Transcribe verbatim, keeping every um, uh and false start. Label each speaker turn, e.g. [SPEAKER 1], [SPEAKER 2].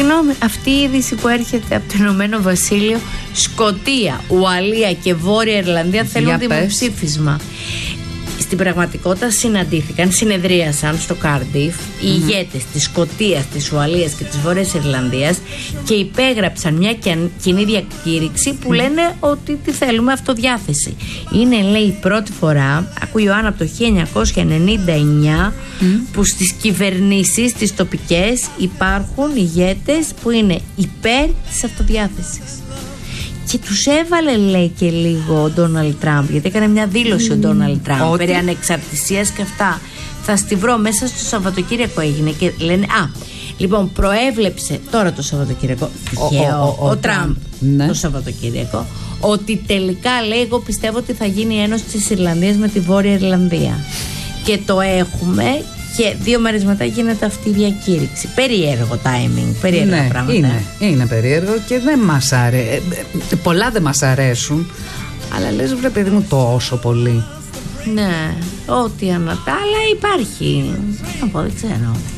[SPEAKER 1] Συγγνώμη, αυτή η είδηση που έρχεται από το Ηνωμένο Βασίλειο, Σκωτία, Ουαλία και Βόρεια Ιρλανδία θέλουν δημοψήφισμα. Στην πραγματικότητα συναντήθηκαν, συνεδρίασαν στο Κάρντιφ οι mm-hmm. ηγέτες της Σκωτίας, της Ουαλίας και της Βόρειας Ιρλανδίας και υπέγραψαν μια κοινή διακήρυξη που mm. λένε ότι τι θέλουμε, αυτοδιάθεση. Είναι, λέει, η πρώτη φορά, ακούει η Ιωάννα, από το χίλια εννιακόσια ενενήντα εννιά mm. που στις κυβερνήσεις, τις τοπικές, υπάρχουν ηγέτες που είναι υπέρ της αυτοδιάθεσης. Και τους έβαλε, λέει, και λίγο ο Ντόναλντ Τραμπ, γιατί έκανε μια δήλωση mm. ο Ντόναλντ Τραμπ ότι... περί ανεξαρτησίας και αυτά. Θα στη βρω, μέσα στο Σαββατοκύριακο έγινε και λένε, α, λοιπόν, προέβλεψε τώρα το Σαββατοκύριακο, τυχαίο, ο, ο, ο, ο Τραμπ ναι. το Σαββατοκύριακο, ότι τελικά, λέει, εγώ πιστεύω ότι θα γίνει η ένωση της Ιρλανδίας με τη Βόρεια Ιρλανδία. Και το έχουμε. Και δύο μέρες μετά γίνεται αυτή η διακήρυξη. Περίεργο timing, περίεργα ναι, πράγματα.
[SPEAKER 2] Είναι, είναι περίεργο και δεν μας αρέσει. Πολλά δεν μας αρέσουν. Αλλά λες, βρε παιδί μου, τόσο πολύ.
[SPEAKER 1] Ναι, ό,τι ανατά, αλλά υπάρχει. Να πω, δεν ξέρω.